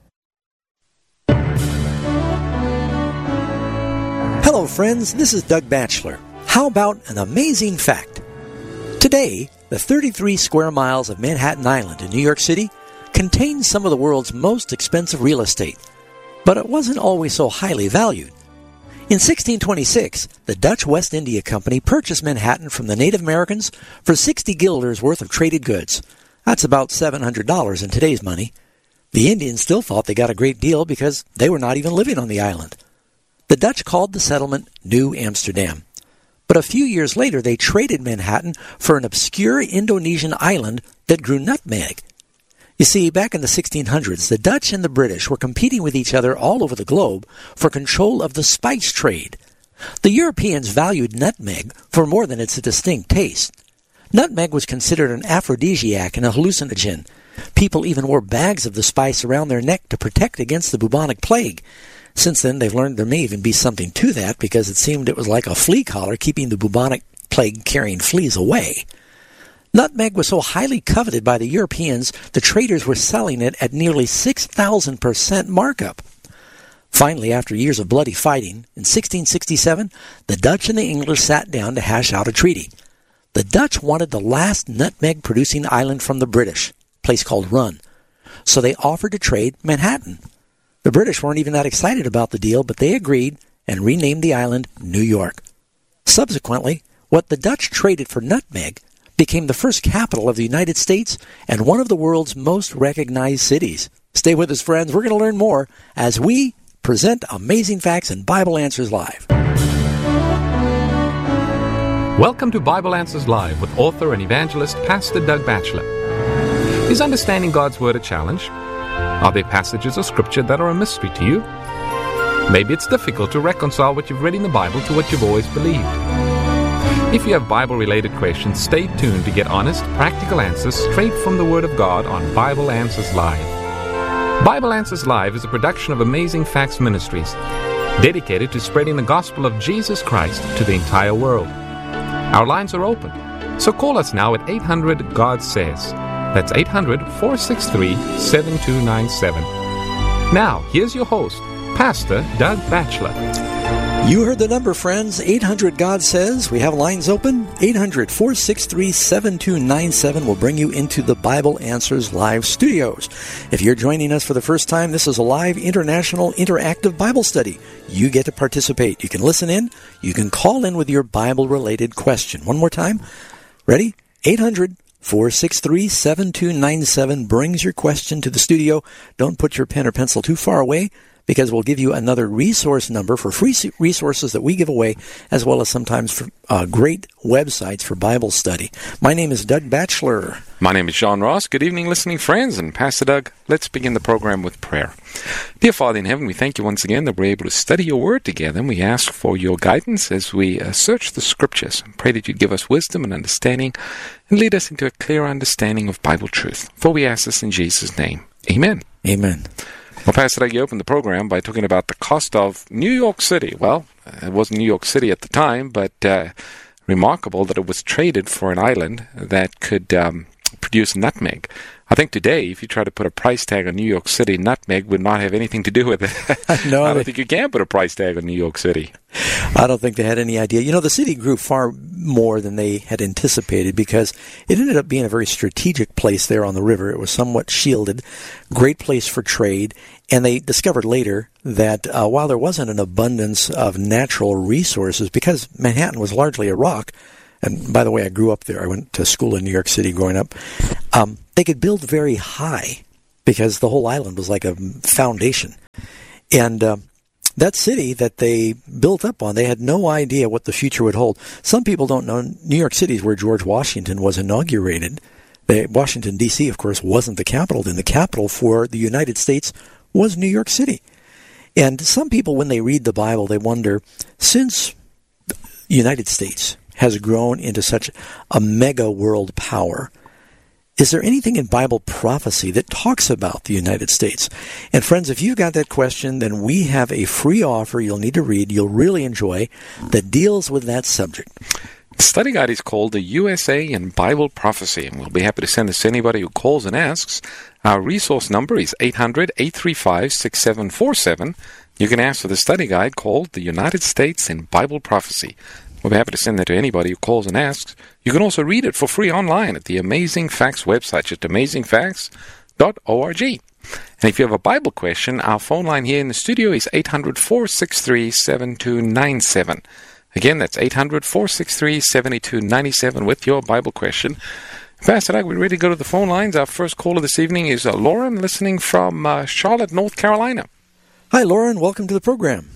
Hello, friends. This is Doug Batchelor. How about an amazing fact? Today, the thirty-three square miles of Manhattan Island in New York City contains some of the world's most expensive real estate, but it wasn't always so highly valued. In sixteen twenty-six, the Dutch West India Company purchased Manhattan from the Native Americans for sixty guilders worth of traded goods. That's about seven hundred dollars in today's money. The Indians still thought they got a great deal because they were not even living on the island. The Dutch called the settlement New Amsterdam. But a few years later, they traded Manhattan for an obscure Indonesian island that grew nutmeg. You see, back in the sixteen hundreds, the Dutch and the British were competing with each other all over the globe for control of the spice trade. The Europeans valued nutmeg for more than its distinct taste. Nutmeg was considered an aphrodisiac and a hallucinogen. People even wore bags of the spice around their neck to protect against the bubonic plague. Since then, they've learned there may even be something to that because it seemed it was like a flea collar keeping the bubonic plague-carrying fleas away. Nutmeg was so highly coveted by the Europeans, the traders were selling it at nearly six thousand percent markup. Finally, after years of bloody fighting, in sixteen sixty-seven, the Dutch and the English sat down to hash out a treaty. The Dutch wanted the last nutmeg-producing island from the British, a place called Run, so they offered to trade Manhattan. The British weren't even that excited about the deal, but they agreed and renamed the island New York. Subsequently, what the Dutch traded for nutmeg became the first capital of the United States and one of the world's most recognized cities. Stay with us, friends. We're going to learn more as we present Amazing Facts and Bible Answers Live. Welcome to Bible Answers Live with author and evangelist Pastor Doug Batchelor. Is understanding God's Word a challenge? Are there passages of Scripture that are a mystery to you? Maybe it's difficult to reconcile what you've read in the Bible to what you've always believed. If you have Bible-related questions, stay tuned to get honest, practical answers straight from the Word of God on Bible Answers Live. Bible Answers Live is a production of Amazing Facts Ministries, dedicated to spreading the gospel of Jesus Christ to the entire world. Our lines are open, so call us now at eight hundred God Says. That's eight hundred four six three seven two nine seven. Now, here's your host, Pastor Doug Batchelor. You heard the number, friends. eight hundred God Says. We have lines open. eight hundred four six three seven two nine seven will bring you into the Bible Answers Live studios. If you're joining us for the first time, this is a live international interactive Bible study. You get to participate. You can listen in. You can call in with your Bible-related question. One more time. Ready? eight hundred four six three seven two nine seven brings your question to the studio. Don't put your pen or pencil too far away, because we'll give you another resource number for free resources that we give away, as well as sometimes for uh, great websites for Bible study. My name is Doug Batchelor. My name is John Ross. Good evening, listening friends. And Pastor Doug, let's begin the program with prayer. Dear Father in heaven, we thank you once again that we're able to study your word together, and we ask for your guidance as we uh, search the scriptures. Pray that you give us wisdom and understanding and lead us into a clear understanding of Bible truth. For we ask this in Jesus' name. Amen. Amen. Well, Pastor Doug, you opened the program by talking about the cost of New York City. Well, it wasn't New York City at the time, but uh, remarkable that it was traded for an island that could um, produce nutmeg. I think today, if you try to put a price tag on New York City, nutmeg would not have anything to do with it. No, I don't they, think you can put a price tag on New York City. I don't think they had any idea. You know, the city grew far more than they had anticipated because it ended up being a very strategic place there on the river. It was somewhat shielded, great place for trade, and they discovered later that uh, while there wasn't an abundance of natural resources, because Manhattan was largely a rock, and by the way, I grew up there. I went to school in New York City growing up. Um, they could build very high because the whole island was like a foundation. And uh, that city that they built up on, they had no idea what the future would hold. Some people don't know New York City is where George Washington was inaugurated. The, Washington, D C, of course, wasn't the capital. Then the capital for the United States was New York City. And some people, when they read the Bible, they wonder, since the United States has grown into such a mega world power, is there anything in Bible prophecy that talks about the United States? And friends, if you've got that question, then we have a free offer you'll need to read, you'll really enjoy, that deals with that subject. The study guide is called The U S A in Bible Prophecy, and we'll be happy to send this to anybody who calls and asks. Our resource number is eight hundred, eight three five, six seven four seven. You can ask for the study guide called The United States in Bible Prophecy. We'll be happy to send that to anybody who calls and asks. You can also read it for free online at the Amazing Facts website, just amazing facts dot org. And if you have a Bible question, our phone line here in the studio is eight hundred, four six three, seven two nine seven. Again, that's eight hundred, four six three, seven two nine seven with your Bible question. Pastor Doug, we're ready to go to the phone lines. Our first caller this evening is uh, Lauren, listening from uh, Charlotte, North Carolina. Hi, Lauren. Welcome to the program.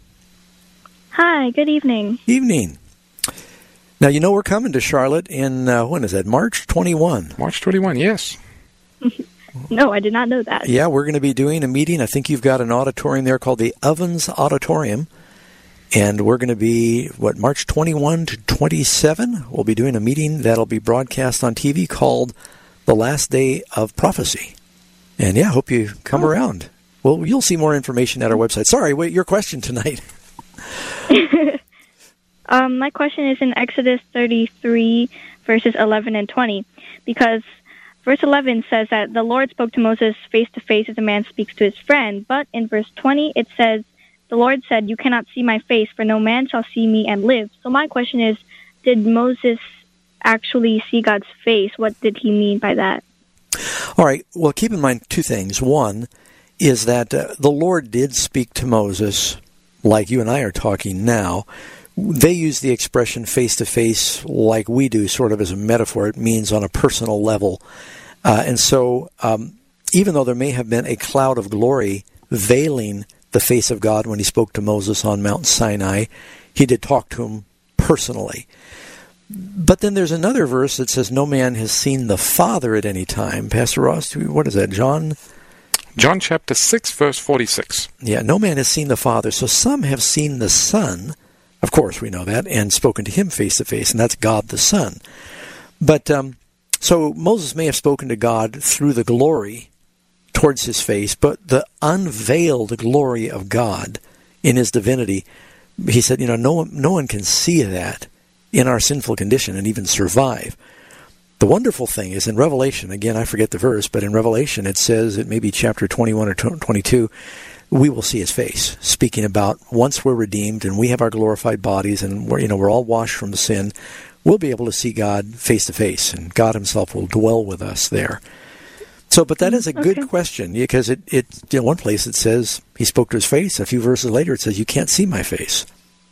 Hi, good evening. Evening. Now, you know we're coming to Charlotte in, uh, when is that, March twenty-first? March twenty-first, yes. No, I did not know that. Yeah, we're going to be doing a meeting. I think you've got an auditorium there called the Ovens Auditorium. And we're going to be, what, March twenty-first to twenty-seventh? We'll be doing a meeting that'll be broadcast on T V called The Last Day of Prophecy. And, yeah, I hope you come oh. around. Well, you'll see more information at our website. Sorry, wait, your question tonight. um, my question is in Exodus thirty-three, verses eleven and twenty, because verse eleven says that the Lord spoke to Moses face to face as a man speaks to his friend, but in verse twenty it says, the Lord said, you cannot see my face, for no man shall see me and live. So my question is, did Moses actually see God's face? What did he mean by that? All right, well, keep in mind two things. One is that uh, the Lord did speak to Moses like you and I are talking now. They use the expression face-to-face like we do, sort of as a metaphor. It means on a personal level. Uh, and so um, even though there may have been a cloud of glory veiling the face of God when he spoke to Moses on Mount Sinai, he did talk to him personally. But then there's another verse that says, no man has seen the Father at any time. Pastor Ross, what is that, John? John chapter six, verse forty-six. Yeah, no man has seen the Father. So some have seen the Son, of course we know that, and spoken to him face to face, and that's God the Son. But, um, so Moses may have spoken to God through the glory towards his face, but the unveiled glory of God in his divinity, he said, you know, no one, no one can see that in our sinful condition and even survive. The wonderful thing is in Revelation, again, I forget the verse, but in Revelation it says, it may be chapter twenty-one or twenty-two, we will see his face, speaking about once we're redeemed and we have our glorified bodies and we're, you know, we're all washed from sin, we'll be able to see God face to face, and God himself will dwell with us there. So, but that is a good okay. question, because it, it, in one place it says he spoke to his face. A few verses later it says, you can't see my face.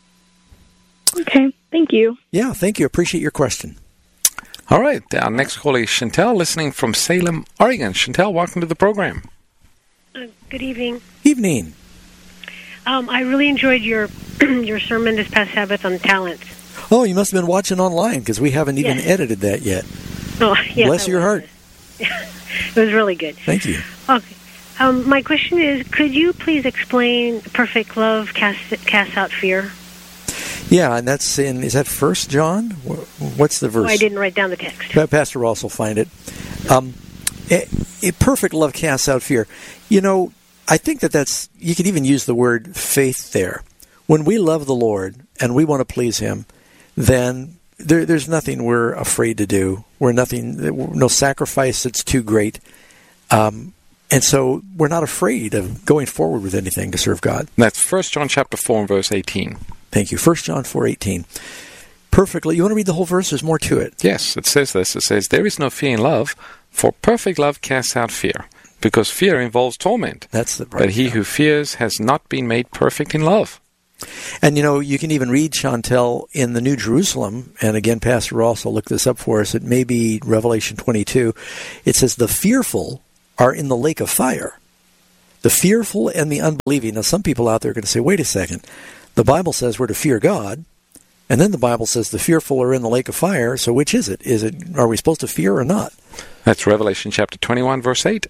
Okay, thank you. Yeah, thank you. Appreciate your question. All right, our next caller is Chantel, listening from Salem, Oregon. Chantel, welcome to the program. Uh, good evening. Evening. Um, I really enjoyed your your sermon this past Sabbath on talents. Oh, you must have been watching online, because we haven't even yes. edited that yet. Oh, yes, Bless I your was. heart. It was really good. Thank you. Okay. Um, my question is, could you please explain perfect love casts cast out fear? Yeah, and that's in, is that First John? What's the verse? Oh, I didn't write down the text. Pastor Ross will find it. Um, a, a perfect love casts out fear. You know, I think that that's, you could even use the word faith there. When we love the Lord and we want to please him, then there, there's nothing we're afraid to do. We're nothing, no sacrifice that's too great. Um, and so we're not afraid of going forward with anything to serve God. That's First John chapter four and verse eighteen. Thank you. First John four eighteen. Perfectly. You want to read the whole verse? There's more to it. Yes, it says this. It says, there is no fear in love, for perfect love casts out fear, because fear involves torment. That's the part. But he who fears has not been made perfect in love. And, you know, you can even read, Chantel, in the New Jerusalem, and again, Pastor Ross will look this up for us. It may be Revelation twenty-two. It says, the fearful are in the lake of fire. The fearful and the unbelieving. Now, some people out there are going to say, wait a second. The Bible says we're to fear God. And then the Bible says the fearful are in the lake of fire. So which is it? Is it, are we supposed to fear or not? That's Revelation chapter twenty-one, verse eight.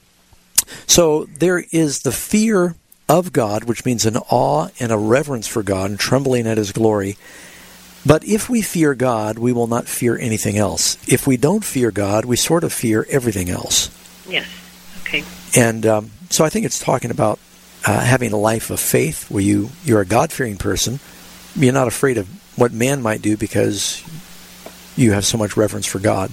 So there is the fear of God, which means an awe and a reverence for God and trembling at His glory. But if we fear God, we will not fear anything else. If we don't fear God, we sort of fear everything else. Yes. Okay. And um, so I think it's talking about uh, having a life of faith where you, you're a God-fearing person. You're not afraid of what man might do because you have so much reverence for God.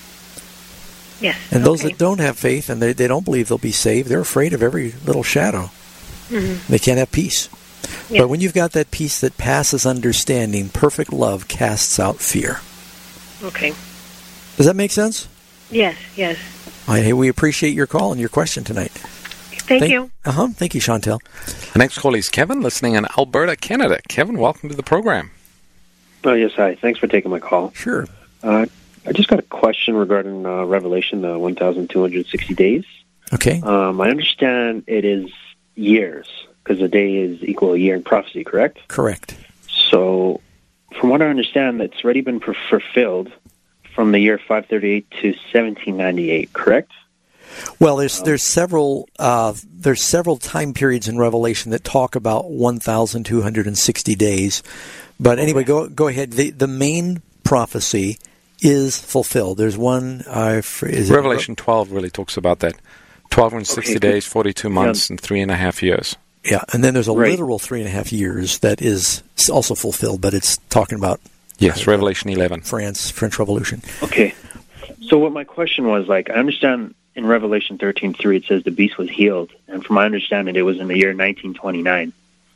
Yes. And those okay. that don't have faith and they, they don't believe they'll be saved, they're afraid of every little shadow. Mm-hmm. They can't have peace. Yes. But when you've got that peace that passes understanding, perfect love casts out fear. Okay. Does that make sense? Yes, yes. I, we appreciate your call and your question tonight. Thank, Thank you. Uh-huh. Thank you, Chantel. The next call is Kevin, listening in Alberta, Canada. Kevin, welcome to the program. Oh, yes, hi. Thanks for taking my call. Sure. Uh, I just got a question regarding uh, Revelation, the one thousand two hundred sixty days. Okay. Um, I understand it is years, because a day is equal a year in prophecy, correct? Correct. So, from what I understand, it's already been f- fulfilled from the year five thirty-eight to seventeen ninety-eight, correct? Well, there's there's several uh, there's several time periods in Revelation that talk about one thousand two hundred sixty days. But anyway, go go ahead. The the main prophecy is fulfilled. There's one. Uh, is Revelation it, twelve really talks about that. twelve hundred sixty okay, days, forty-two months, yeah. and three and a half years. Yeah, and then there's a right. literal three and a half years that is also fulfilled, but it's talking about yes, uh, Revelation eleven, France, French Revolution. Okay. So what my question was, like, I understand in Revelation thirteen three it says the beast was healed, and from my understanding, it was in the year nineteen twenty-nine.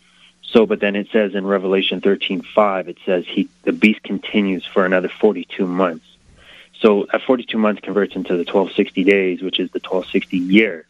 So, but then it says in Revelation thirteen five, it says he the beast continues for another forty-two months. So at forty-two months converts into the twelve sixty days, which is the twelve sixty years.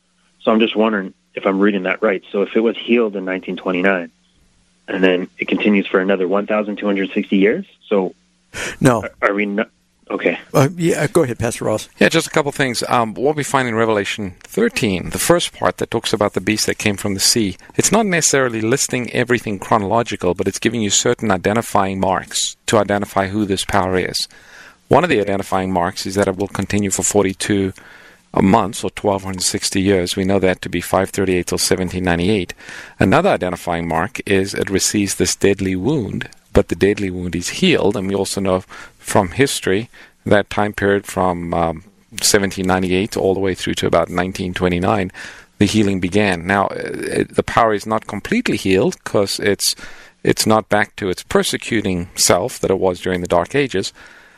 So I'm just wondering if I'm reading that right. So if it was healed in nineteen twenty-nine, and then it continues for another one thousand two hundred sixty years, so no, are, are we not? Okay. Uh, yeah, go ahead, Pastor Ross. Yeah, just a couple things. Um, what we find in Revelation thirteen, the first part that talks about the beast that came from the sea, it's not necessarily listing everything chronological, but it's giving you certain identifying marks to identify who this power is. One of the identifying marks is that it will continue for forty-two months, or twelve sixty years. We know that to be five thirty-eight till seventeen ninety-eight. Another identifying mark is it receives this deadly wound, but the deadly wound is healed, and we also know from history that time period from um, seventeen ninety-eight all the way through to about nineteen twenty-nine, the healing began. Now, it, the power is not completely healed because it's it's not back to its persecuting self that it was during the Dark Ages.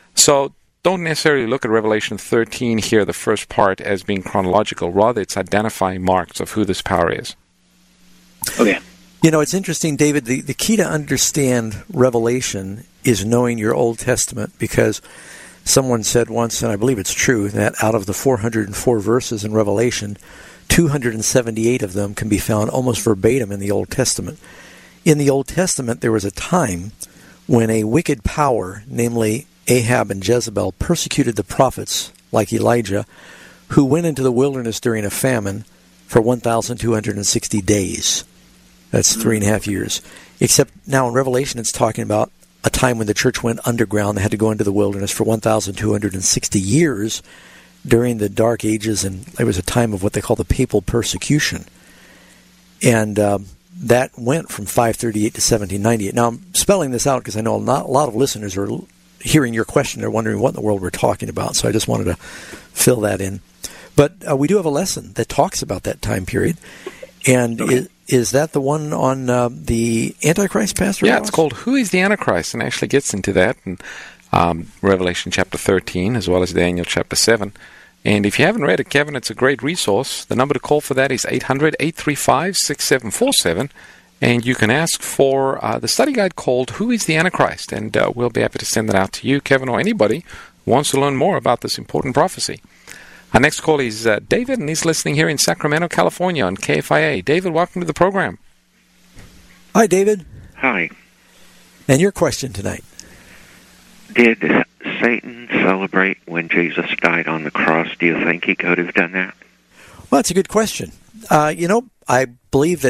So don't necessarily look at Revelation thirteen here, the first part, as being chronological. Rather, it's identifying marks of who this power is. Okay. You know, it's interesting, David, the, the key to understand Revelation is knowing your Old Testament, because someone said once, and I believe it's true, that out of the four hundred four verses in Revelation, two hundred seventy-eight of them can be found almost verbatim in the Old Testament. In the Old Testament, there was a time when a wicked power, namely Ahab and Jezebel, persecuted the prophets like Elijah, who went into the wilderness during a famine for one thousand two hundred sixty days. That's three and a half years. Except now in Revelation it's talking about a time when the church went underground. They had to go into the wilderness for one thousand two hundred sixty years during the Dark Ages, and there was a time of what they call the papal persecution. And um, that went from five thirty-eight to seventeen ninety-eight. Now I'm spelling this out because I know not, a lot of listeners are hearing your question. They're wondering what in the world we're talking about, so I just wanted to fill that in. But uh, we do have a lesson that talks about that time period, and okay. it, is that the one on uh, the Antichrist, Pastor? Yeah, Ross? it's called Who is the Antichrist? And actually gets into that in um, Revelation chapter thirteen, as well as Daniel chapter seven. And if you haven't read it, Kevin, it's a great resource. The number to call for that is eight hundred, eight three five, six seven four seven. And you can ask for uh, the study guide called Who is the Antichrist? And uh, we'll be happy to send that out to you, Kevin, or anybody who wants to learn more about this important prophecy. Our next call is uh, David, and he's listening here in Sacramento, California on K F I A. David, welcome to the program. Hi, David. Hi. And your question tonight. Did Satan celebrate when Jesus died on the cross? Do you think he could have done that? Well, that's a good question. Uh, you know, I believe that